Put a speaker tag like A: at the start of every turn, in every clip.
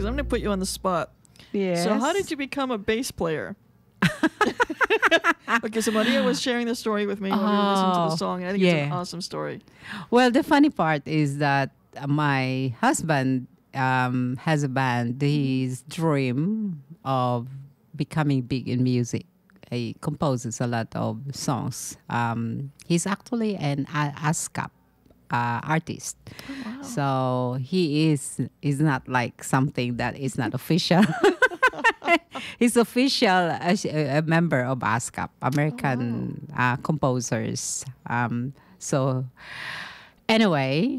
A: because I'm going to put you on the spot.
B: Yes.
A: So how did you become a bass player? Okay, so Maria was sharing the story with me while we were listening to the song, and I think it's an awesome story.
B: Well, the funny part is that my husband has a band. His dream of becoming big in music. He composes a lot of songs. He's actually an ASCAP artist.
A: Oh, wow.
B: So he is not like something that is not official. He's official a member of ASCAP, American Composers. So anyway,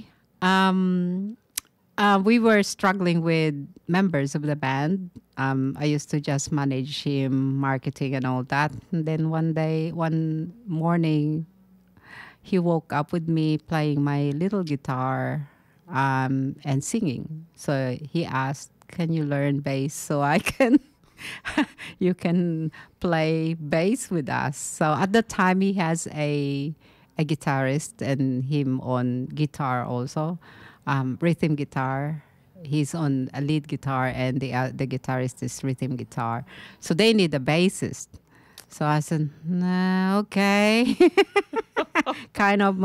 B: we were struggling with members of the band. I used to just manage him, marketing and all that. And then one morning, he woke up with me playing my little guitar and singing. So he asked, "Can you learn bass so I can you can play bass with us?" So at the time, he has a guitarist and him on guitar also, rhythm guitar. He's on a lead guitar and the guitarist is rhythm guitar. So they need a bassist. So I said, "Nah, okay." Kind of.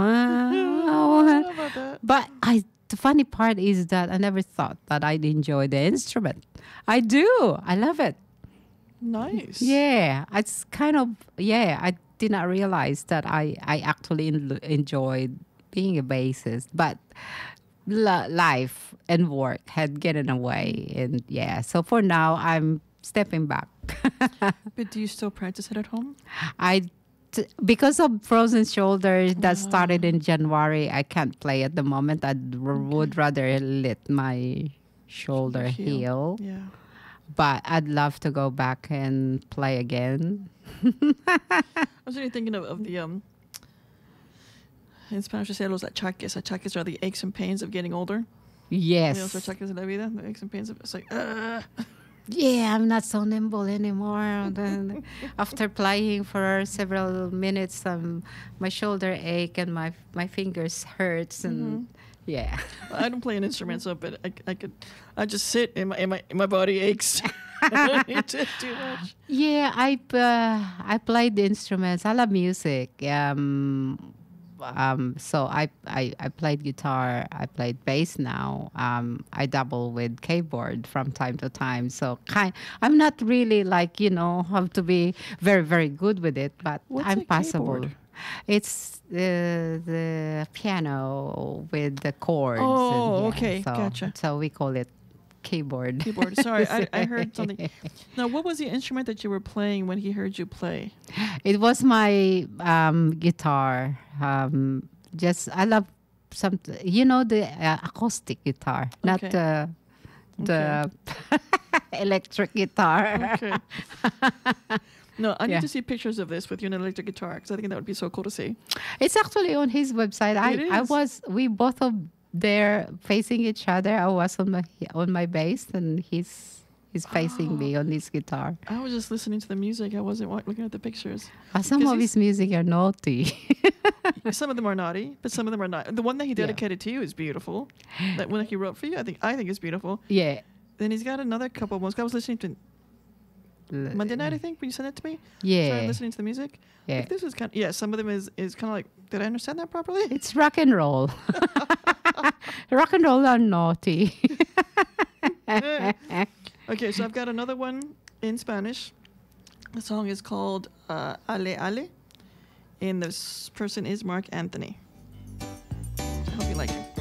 B: But the funny part is that I never thought that I'd enjoy the instrument. I do. I love it.
A: Nice.
B: Yeah. It's kind of, I did not realize that I actually enjoyed being a bassist. But life and work had gotten away. And so for now, I'm stepping back.
A: But do you still practice it at home?
B: Because of frozen shoulder that started in January, I can't play at the moment. I would rather let my shoulder heal.
A: Yeah.
B: But I'd love to go back and play again.
A: I was really thinking of the in Spanish we say los achaques. Achaques are the aches and pains of getting older.
B: Yes.
A: Los achaques de la vida, the aches and pains of it's like
B: Yeah, I'm not so nimble anymore. Then after playing for several minutes, my shoulder ache and my fingers hurts and
A: I don't play an instrument, so but I just sit and my body aches. I don't need to do much.
B: Yeah, I played the instruments. I love music. So I played guitar. I played bass now. I dabble with keyboard from time to time. So I'm not really like, have to be very, very good with it, but I'm passable.
A: Keyboard?
B: It's the piano with the chords.
A: Oh, okay.
B: So,
A: Gotcha.
B: So we call it keyboard.
A: Keyboard. Sorry, I heard something. Now, what was the instrument that you were playing when he heard you play?
B: It was my guitar. I love the acoustic guitar, not the electric guitar.
A: Okay. No, I need to see pictures of this with you and an electric guitar because I think that would be so cool to see.
B: It's actually on his website. We both of there facing each other. I was on my bass and he's facing me on his guitar.
A: I was just listening to the music. I wasn't looking at the pictures.
B: Some of his music are naughty.
A: Some of them are naughty, but some of them are not. The one that he dedicated to you is beautiful. That one that he wrote for you, I think is beautiful.
B: Yeah.
A: Then he's got another couple of ones. I was listening to Monday night, I think, when you sent it to me.
B: Yeah.
A: Started listening to the music.
B: Yeah.
A: Like, this is some of them is kind of like, did I understand that properly?
B: It's rock and roll. Rock and roll are naughty.
A: Okay, so I've got another one in Spanish. The song is called Ale Ale, and this person is Mark Anthony. I hope you like it.